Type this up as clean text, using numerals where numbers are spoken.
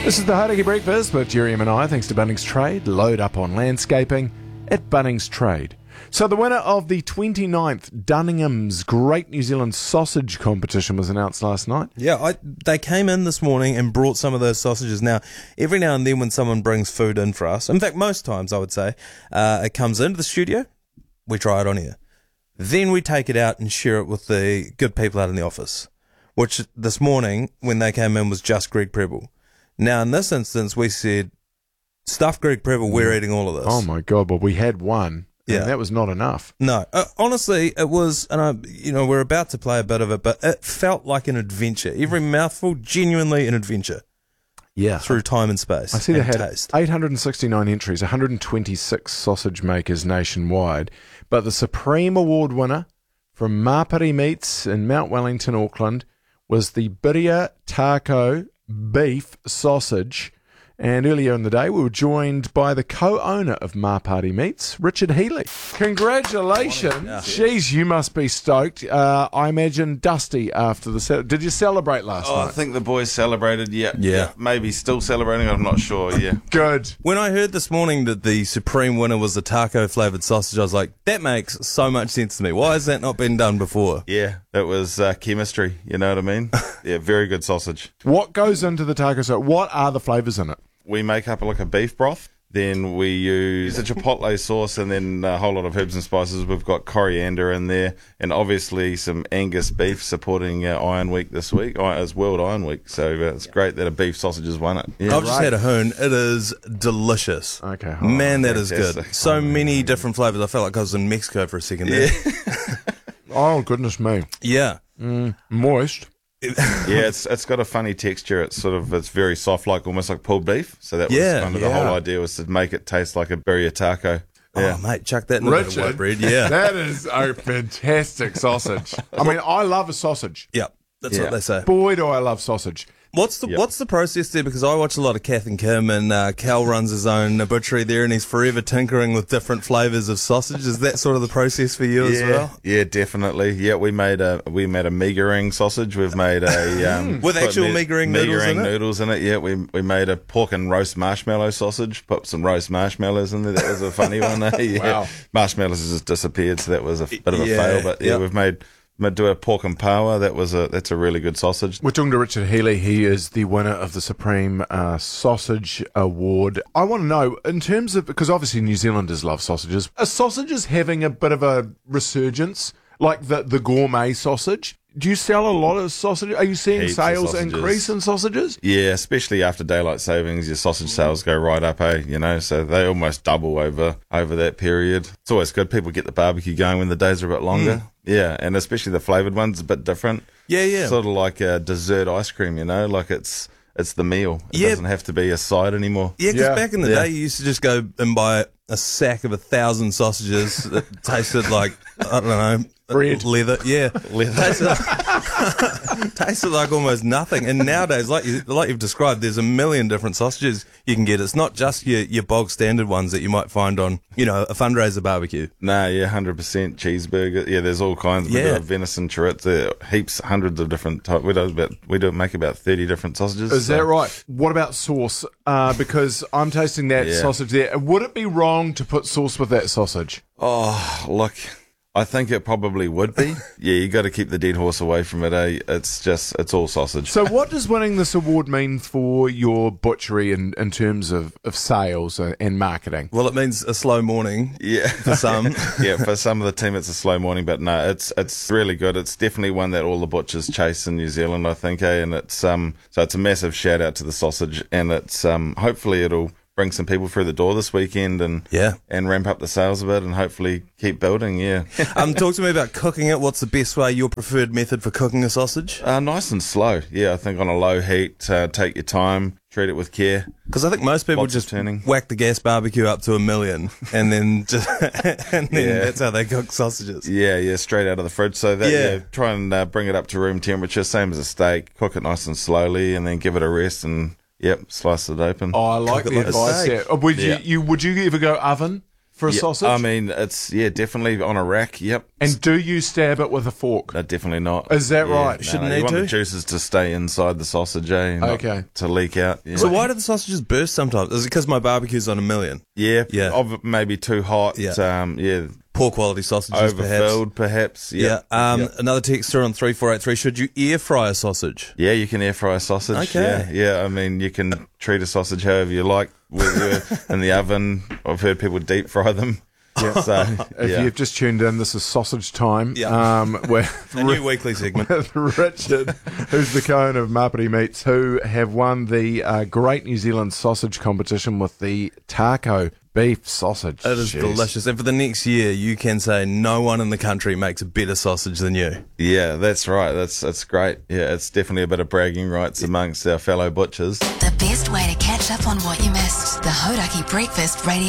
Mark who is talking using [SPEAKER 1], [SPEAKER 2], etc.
[SPEAKER 1] This is the Hauraki Breakfast with Jerry and I, thanks to Bunnings Trade. Load up on landscaping at Bunnings Trade. So the winner of the 29th Dunningham's Great New Zealand Sausage Competition was announced last night.
[SPEAKER 2] Yeah, they came in this morning and brought some of those sausages. Now, every now and then when someone brings food in for us, in fact, most times I would say, it comes into the studio, we try it on here. Then we take it out and share it with the good people out in the office, which this morning, when they came in, was just Greg Preble. Now, in this instance, we said, stuff Greg Preble, we're eating all of this.
[SPEAKER 1] Oh my God, well we had one. Yeah, that was not enough.
[SPEAKER 2] No, honestly, it was, and we're about to play a bit of it, but it felt like an adventure. Every mouthful, genuinely an adventure.
[SPEAKER 1] Yeah.
[SPEAKER 2] Through time and space.
[SPEAKER 1] I see they had
[SPEAKER 2] taste.
[SPEAKER 1] 869 entries, 126 sausage makers nationwide, but the Supreme Award winner from Mapari Meats in Mount Wellington, Auckland, was the Birria Taco beef sausage. And earlier in the day, we were joined by the co-owner of Mapari Meats, Richard Healy. Congratulations. Jeez, you must be stoked. I imagine dusty after the... Did you celebrate last night?
[SPEAKER 3] I think the boys celebrated, yeah. Maybe still celebrating, I'm not sure, yeah.
[SPEAKER 1] Good.
[SPEAKER 2] When I heard this morning that the supreme winner was the taco-flavoured sausage, I was like, that makes so much sense to me. Why has that not been done before?
[SPEAKER 3] Yeah, it was chemistry, you know what I mean? Yeah, very good sausage.
[SPEAKER 1] What goes into the taco sausage? What are the flavours in it?
[SPEAKER 3] We make up like a beef broth. Then we use a chipotle sauce and then a whole lot of herbs and spices. We've got coriander in there and obviously some Angus beef supporting Iron Week this week. It's World Iron Week, so it's great that a beef sausage has won it. Yeah.
[SPEAKER 2] I've just had a hoon. It is delicious.
[SPEAKER 1] Okay.
[SPEAKER 2] Man, that is good. So many different flavours. I felt like I was in Mexico for a second there.
[SPEAKER 1] Oh, goodness me.
[SPEAKER 2] Yeah.
[SPEAKER 1] Moist.
[SPEAKER 3] Yeah, it's got a funny texture. It's very soft, like almost like pulled beef. So that was kind of the whole idea, was to make it taste like a birria taco. Yeah.
[SPEAKER 2] Oh, mate, chuck that in a bit of white bread. Yeah,
[SPEAKER 1] that is a fantastic sausage. I mean, I love a sausage.
[SPEAKER 2] Yep, that's what they say.
[SPEAKER 1] Boy, do I love sausage.
[SPEAKER 2] What's the process there? Because I watch a lot of Kath and Kim, and Cal runs his own butchery there, and he's forever tinkering with different flavours of sausage. Is that sort of the process for you as well?
[SPEAKER 3] Yeah, definitely. Yeah, we made a meagering sausage. We've made a
[SPEAKER 2] with actual meagering
[SPEAKER 3] noodles in it. Yeah, we made a pork and roast marshmallow sausage. Put some roast marshmallows in there. That was a funny one. Yeah.
[SPEAKER 1] Wow.
[SPEAKER 3] Marshmallows just disappeared, so that was a bit of a fail. But we've made. Do a pork and power. That's a really good sausage.
[SPEAKER 1] We're talking to Richard Healy. He is the winner of the Supreme Sausage Award. I want to know, in terms of, because obviously New Zealanders love sausages, are sausages having a bit of a resurgence, like the gourmet sausage? Do you sell a lot of sausage? Are you seeing
[SPEAKER 3] Heaps
[SPEAKER 1] sales increase in sausages?
[SPEAKER 3] Yeah, especially after daylight savings, your sausage sales go right up, so they almost double over that period. It's always good. People get the barbecue going when the days are a bit longer. Yeah, and especially the flavoured ones, a bit different.
[SPEAKER 2] Yeah.
[SPEAKER 3] Sort of like a dessert ice cream, like it's the meal. It doesn't have to be a side anymore.
[SPEAKER 2] Yeah, because back in the day, you used to just go and buy a sack of 1,000 sausages that tasted like, I don't know,
[SPEAKER 1] bread.
[SPEAKER 2] Leather. Yeah.
[SPEAKER 3] Leather.
[SPEAKER 2] Tasted like almost nothing. And nowadays, like you've described, there's a million different sausages you can get. It's not just your bog standard ones that you might find on, a fundraiser barbecue.
[SPEAKER 3] No, 100% cheeseburger. Yeah, there's all kinds. We do venison chorizo, hundreds of different types. We make about 30 different sausages.
[SPEAKER 1] Is that right? What about sauce? Because I'm tasting that sausage there. Would it be wrong to put sauce with that sausage?
[SPEAKER 3] Oh, look, I think it probably would be. Yeah, you got to keep the dead horse away from it, It's all sausage.
[SPEAKER 1] So what does winning this award mean for your butchery in terms of sales and marketing?
[SPEAKER 2] Well, it means a slow morning.
[SPEAKER 3] Yeah.
[SPEAKER 2] For some.
[SPEAKER 3] Yeah, for some of the team it's a slow morning, but no, it's really good. It's definitely one that all the butchers chase in New Zealand, I think, and it's so it's a massive shout out to the sausage, and it's hopefully it'll bring some people through the door this weekend and ramp up the sales a bit and hopefully keep building.
[SPEAKER 2] Talk to me about cooking it. What's the best way, your preferred method for cooking a sausage?
[SPEAKER 3] Nice and slow. I think on a low heat, take your time, treat it with care.
[SPEAKER 2] Because I think most people just whack the gas barbecue up to 1,000,000 and then that's how they cook sausages.
[SPEAKER 3] Yeah, straight out of the fridge. So that try and bring it up to room temperature, same as a steak. Cook it nice and slowly and then give it a rest and slice it open.
[SPEAKER 1] Oh, I like the advice there. Would you ever go oven for a sausage?
[SPEAKER 3] I mean, it's definitely on a rack. Yep.
[SPEAKER 1] And do you stab it with a fork?
[SPEAKER 3] No, definitely not.
[SPEAKER 1] Is that right?
[SPEAKER 2] Shouldn't
[SPEAKER 3] You
[SPEAKER 2] need
[SPEAKER 3] want
[SPEAKER 2] to?
[SPEAKER 3] the juices to stay inside the sausage, not
[SPEAKER 1] Okay.
[SPEAKER 3] to leak out. Yeah.
[SPEAKER 2] So why do the sausages burst sometimes? Is it because my barbecue's on 1,000,000?
[SPEAKER 3] Yeah,
[SPEAKER 2] Yeah.
[SPEAKER 3] maybe too hot.
[SPEAKER 2] Yeah. Poor quality sausages,
[SPEAKER 3] Overfilled, perhaps.
[SPEAKER 2] Yeah. Another texter on 3483. Should you air fry a sausage?
[SPEAKER 3] Yeah, you can air fry a sausage.
[SPEAKER 2] Okay.
[SPEAKER 3] Yeah. I mean, you can treat a sausage however you like. In the oven. I've heard people deep fry them. Yeah. So,
[SPEAKER 1] If you've just tuned in, this is Sausage Time.
[SPEAKER 2] Yeah.
[SPEAKER 1] With
[SPEAKER 2] A new weekly segment.
[SPEAKER 1] with Richard, who's the co-owner of Mapiri Meats, who have won the Great New Zealand Sausage Competition with the Taco beef sausage.
[SPEAKER 2] It is
[SPEAKER 1] Jeez.
[SPEAKER 2] delicious. And for the next year, you can say no one in the country makes a better sausage than you.
[SPEAKER 3] Yeah, that's right. That's great. Yeah, it's definitely a bit of bragging rights amongst our fellow butchers.
[SPEAKER 4] The best way to catch up on what you missed. The Hodaki Breakfast Radio